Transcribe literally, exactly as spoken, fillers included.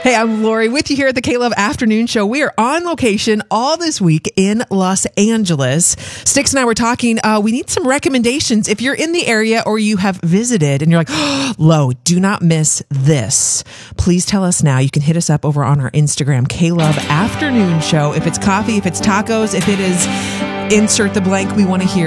Hey, I'm Lori with you here at the K-Love Afternoon Show. We are on location all this week in Los Angeles. Sticks and I were talking. Uh, we need some recommendations. If you're in the area or you have visited and you're like, oh, Lo, do not miss this. Please tell us now. You can hit us up over on our Instagram, K-Love Afternoon Show. If it's coffee, if it's tacos, if it is insert the blank we want to hear.